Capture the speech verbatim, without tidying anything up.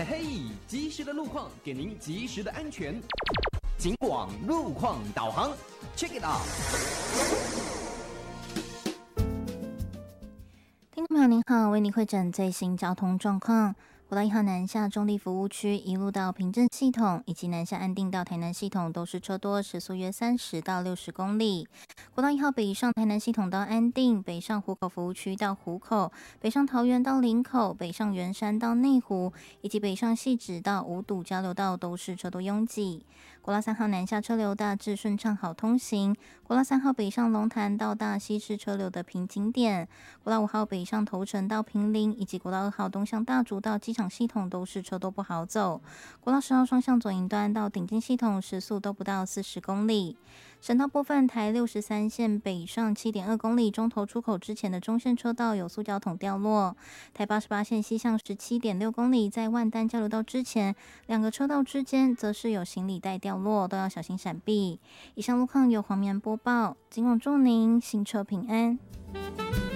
嘿嘿，及时的路况给您及时的安全。警广路况导航 ，check it out。 听众朋友您好，为您汇诊最新交通状况。国道一号南下中立服务区一路到平镇系统，以及南下安定到台南系统都是车多，时速约三十到六十公里。国道一号北上台南系统到安定，北上湖口服务区到湖口，北上桃园到林口，北上圆山到内湖，以及北上汐止到五堵交流道都是车多拥挤。国道三号南下车流大致顺畅好通行。国道三号北上龙潭到大溪是车流的瓶颈点。国道五号北上头城到坪林，以及国道二号东向大竹到机场系统都是车多不好走。国道十号双向左营端到顶尖系统时速都不到四十公里。省道部分，台六十三线北上 七点二公里中投出口之前的中线车道有塑胶桶掉落。台八十八线西向 十七点六公里，在万丹交流道之前，两个车道之间则是有行李带掉落，都要小心闪避。以上路况由黄绵播报，今晚祝您行车平安。